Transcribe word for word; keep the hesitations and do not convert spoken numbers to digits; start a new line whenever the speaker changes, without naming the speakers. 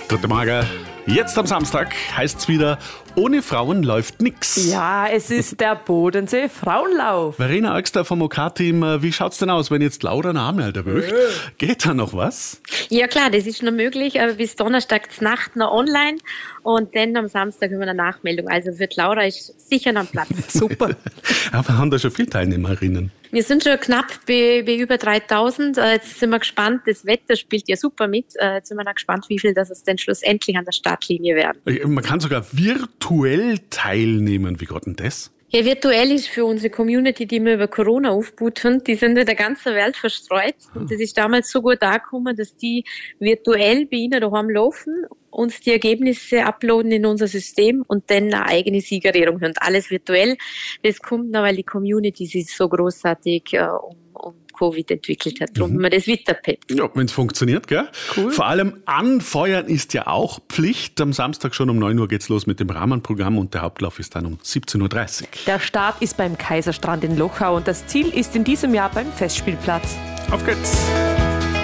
Guten Morgen. Jetzt am Samstag heißt's wieder, ohne Frauen läuft nix.
Ja, es ist der Bodensee Frauenlauf.
Verena Augster vom O K-Team, wie schaut's denn aus, wenn jetzt Laura Name erwischt? Geht da noch was?
Ja klar, das ist noch möglich, aber bis Donnerstag Nacht noch online und dann am Samstag haben wir eine Nachmeldung. Also für die Laura ist sicher noch ein Platz.
Super.
Aber haben da schon viele Teilnehmerinnen?
Wir sind schon knapp bei, bei über dreitausend. Jetzt sind wir gespannt, das Wetter spielt ja super mit. Jetzt sind wir noch gespannt, wie viel das es denn schlussendlich an der Startlinie werden.
Man kann sogar virtuell teilnehmen. Wie geht denn das?
Ja, virtuell ist für unsere Community, die wir über Corona aufgebaut haben, die sind in der ganzen Welt verstreut. Und das ist damals so gut angekommen, dass die virtuell bei ihnen daheim laufen, uns die Ergebnisse uploaden in unser System und dann eine eigene Siegerehrung haben. Alles virtuell. Das kommt noch, weil die Community sich so großartig äh, um, um Covid entwickelt hat. Darum mhm. haben wir das weiterpeppt.
Ja, wenn es funktioniert, gell?
Cool.
Vor allem anfeuern ist ja auch Pflicht. Am Samstag schon um neun Uhr geht's los mit dem Rahmenprogramm und der Hauptlauf ist dann um siebzehn Uhr dreißig.
Der Start ist beim Kaiserstrand in Lochau und das Ziel ist in diesem Jahr beim Festspielplatz.
Auf geht's!